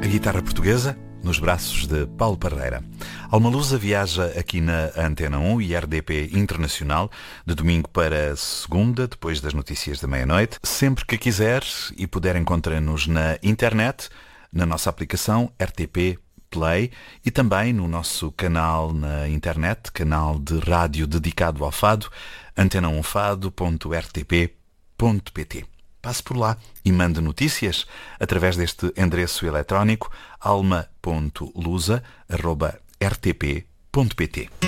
guitarra portuguesa nos braços de Paulo Parreira. Alma Lusa viaja aqui na Antena 1 e RDP Internacional de domingo para segunda, depois das notícias da meia-noite. Sempre que quiser e puder, encontra-nos na internet, na nossa aplicação RTP Play e também no nosso canal na internet, canal de rádio dedicado ao fado, antena1fado.rtp.pt. Passe por lá e mande notícias através deste endereço eletrónico alma.lusa@rtp.pt.